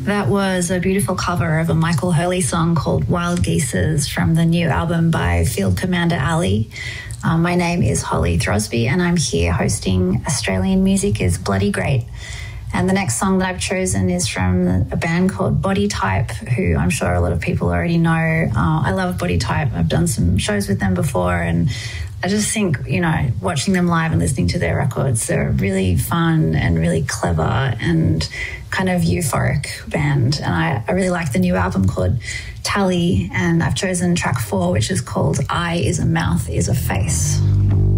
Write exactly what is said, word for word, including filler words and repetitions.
That was a beautiful cover of a Michael Hurley song called Wild Geeses from the new album by Field Commander Ali. Um, my name is Holly Throsby and I'm here hosting Australian Music is Bloody Great. And the next song that I've chosen is from a band called Body Type, who I'm sure a lot of people already know. Uh, I love Body Type. I've done some shows with them before, and I just think, you know, watching them live and listening to their records, they're really fun and really clever and kind of euphoric band. And I, I really like the new album called Tally, and I've chosen track four, which is called Eye is a Mouth is a Face.